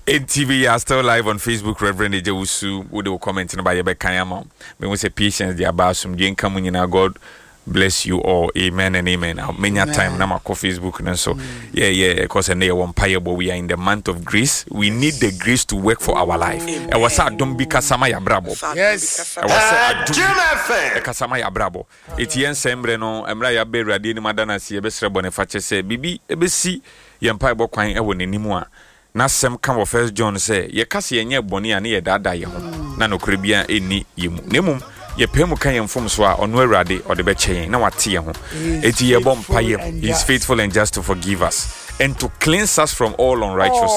TV are still live on Facebook. Reverend Ejewusu, who they will comment about your Bekayama. Me we say patience, the abasum, Jane Kamunina, God bless you all. Amen and amen. Many time now I call Facebook and so yeah, because and they one pie, but we are in the month of grace. We need the grace to work for our life. I was said don't be Kasamaya Brabo. Yes. I was said Kasamaya Brabo. Etienne Sembre no, Emraya Be Radini Madana si Ebesre Boniface say Bibi Ebesi Yampai Bokwan Ewo Nimua. Na sem come of First John say ye kasi yenye boni ani ye dada ye ho na no kribia eni yemu nemum ye pemu kan ye mfom so a ono awurade o de be kyen na wate ye ho eti ye bom paye he is faithful and just to forgive us and to cleanse us from all unrighteousness.